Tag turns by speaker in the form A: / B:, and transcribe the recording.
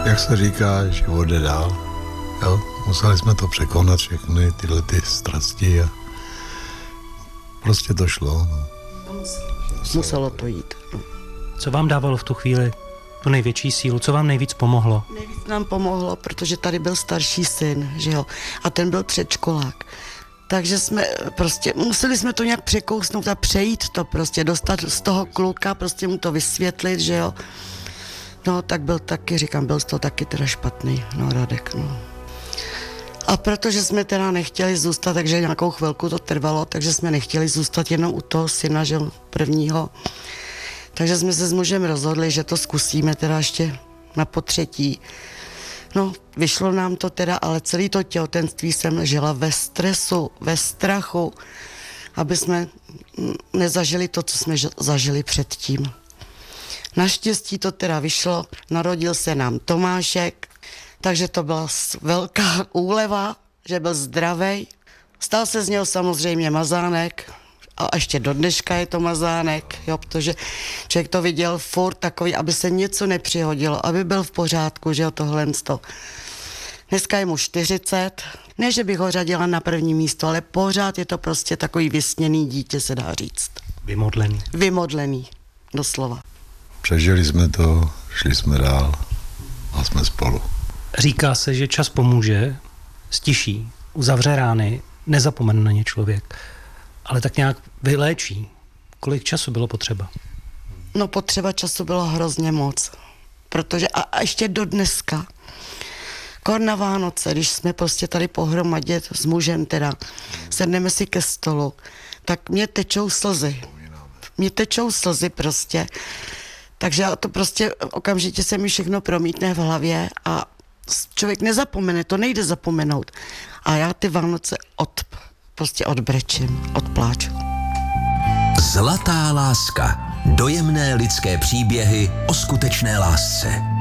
A: Jak se říká, život jde dál. Jo? Museli jsme to překonat, všechny tyhle ty strasti a prostě to šlo. No.
B: Muselo to jít. No.
C: Co vám dávalo v tu chvíli tu největší sílu? Co vám nejvíc pomohlo?
B: Nejvíc nám pomohlo, protože tady byl starší syn, že jo, a ten byl předškolák. Takže jsme prostě, museli jsme to nějak překousnout a přejít to prostě, dostat z toho kluka, prostě mu to vysvětlit, že jo. No, tak byl taky, říkám, byl z toho taky teda špatný, no, Radek, no. A protože jsme teda nechtěli zůstat, takže nějakou chvilku to trvalo, takže jsme nechtěli zůstat jenom u toho syna, že jo, prvního. Takže jsme se s mužem rozhodli, že to zkusíme teda ještě na potřetí. No, vyšlo nám to teda, ale celé to těhotenství jsem žila ve stresu, ve strachu, aby jsme nezažili to, co jsme zažili předtím. Naštěstí to teda vyšlo, narodil se nám Tomášek, takže to byla velká úleva, že byl zdravej. Stal se z něho samozřejmě mazánek a ještě do dneška je to mazánek, jo, protože člověk to viděl furt takový, aby se něco nepřihodilo, aby byl v pořádku, že jo, tohle. Dneska je mu 40, ne, že bych ho řadila na první místo, ale pořád je to prostě takový vysněný dítě, se dá říct.
C: Vymodlený.
B: Vymodlený, doslova.
A: Přežili jsme to, šli jsme dál a jsme spolu.
C: Říká se, že čas pomůže, stiší, uzavře rány, nezapomene na ně člověk, ale tak nějak vyléčí. Kolik času bylo potřeba?
B: No, potřeba času bylo hrozně moc, protože a ještě do dneska, kor na Vánoce, když jsme prostě tady pohromadě s mužem teda, sedneme si ke stolu, tak mě tečou slzy. Mě tečou slzy prostě. Takže to prostě okamžitě se mi všechno promítne v hlavě a člověk nezapomene, to nejde zapomenout. A já ty Vánoce prostě odbrečím, odpláču.
D: Zlatá láska. Dojemné lidské příběhy o skutečné lásce.